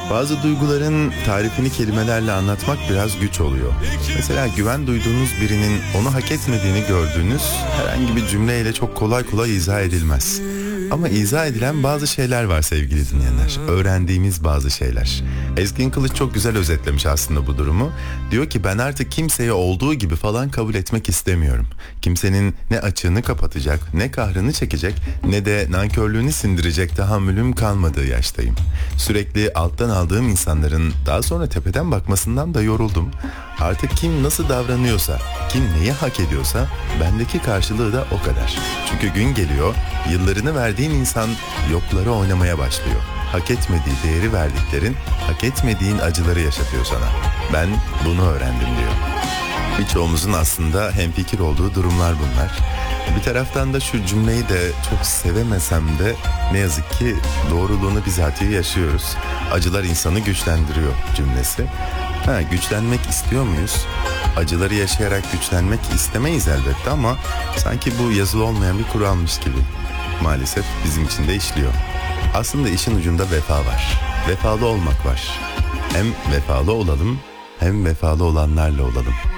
Bazı duyguların tarifini kelimelerle anlatmak biraz güç oluyor. Mesela güven duyduğunuz birinin onu hak etmediğini gördüğünüz herhangi bir cümleyle çok kolay kolay izah edilmez. Ama izah edilen bazı şeyler var sevgili dinleyenler. Öğrendiğimiz bazı şeyler. Ezgin Kılıç çok güzel özetlemiş aslında bu durumu. Diyor ki ben artık kimseye olduğu gibi falan kabul etmek istemiyorum. Kimsenin ne açığını kapatacak, ne kahrını çekecek, ne de nankörlüğünü sindirecek tahammülüm kalmadığı yaştayım. Sürekli alttan aldığım insanların daha sonra tepeden bakmasından da yoruldum. Artık kim nasıl davranıyorsa, kim neyi hak ediyorsa bendeki karşılığı da o kadar. Çünkü gün geliyor, yıllarını verdiğin insan yokları oynamaya başlıyor. Hak etmediği değeri verdiklerin, hak etmediğin acıları yaşatıyor sana. Ben bunu öğrendim diyor. Birçoğumuzun aslında hemfikir olduğu durumlar bunlar. Bir taraftan da şu cümleyi de çok sevemesem de ne yazık ki doğruluğunu bizatihi yaşıyoruz. Acılar insanı güçlendiriyor cümlesi. Güçlenmek istiyor muyuz? Acıları yaşayarak güçlenmek istemeyiz elbette ama sanki bu yazılı olmayan bir kuralmış gibi. Maalesef bizim için de işliyor. Aslında işin ucunda vefa var. Vefalı olmak var. Hem vefalı olalım hem vefalı olanlarla olalım.